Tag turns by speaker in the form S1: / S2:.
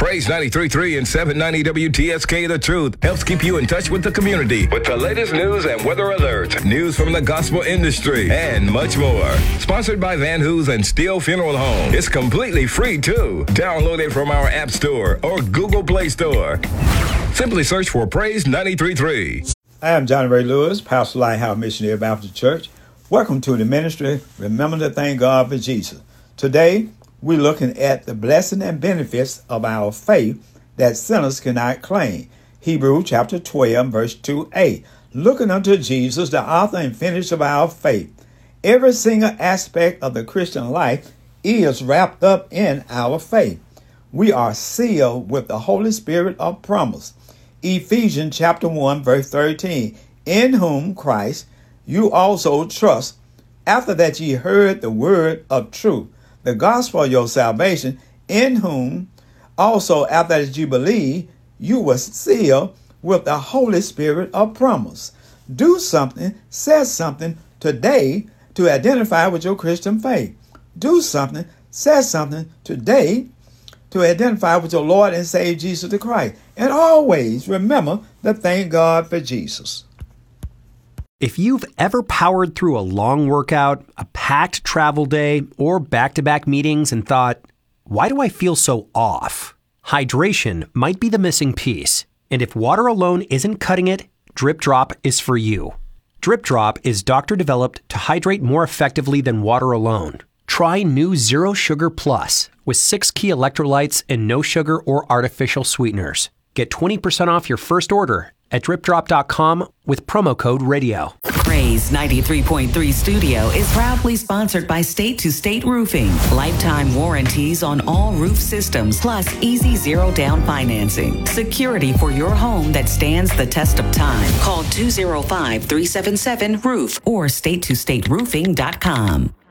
S1: Praise 93.3 and 790 WTSK The Truth helps keep you in touch with the community with the latest news and weather alerts, news from the gospel industry, and much more. Sponsored by Van Hoos and Steele Funeral Home. It's completely free, too. Download it from our App Store or Google Play Store. Simply search for Praise 93.3.
S2: I am John Ray Lewis, Pastor Lighthouse Missionary Baptist Church. Welcome to the ministry. Remember to thank God for Jesus. Today, we're looking at the blessing and benefits of our faith that sinners cannot claim. Hebrews chapter 12, verse 2a. Looking unto Jesus, the author and finisher of our faith. Every single aspect of the Christian life is wrapped up in our faith. We are sealed with the Holy Spirit of promise. Ephesians chapter 1, verse 13. In whom Christ you also trust, after that ye heard the word of truth, the gospel of your salvation, in whom also after that you believe, you were sealed with the Holy Spirit of promise. Do something, say something today to identify with your Christian faith. Do something, say something today to identify with your Lord and Savior Jesus the Christ. And always remember to thank God for Jesus.
S3: If you've ever powered through a long workout, a packed travel day, or back-to-back meetings and thought, why do I feel so off? Hydration might be the missing piece. And if water alone isn't cutting it, Drip Drop is for you. Drip Drop is doctor-developed to hydrate more effectively than water alone. Try new Zero Sugar Plus with 6 key electrolytes and no sugar or artificial sweeteners. Get 20% off your first order at dripdrop.com with promo code radio.
S4: Praise 93.3 Studio is proudly sponsored by State to State Roofing. Lifetime warranties on all roof systems, plus easy zero down financing. Security for your home that stands the test of time. Call 205-377-ROOF or statetostateroofing.com.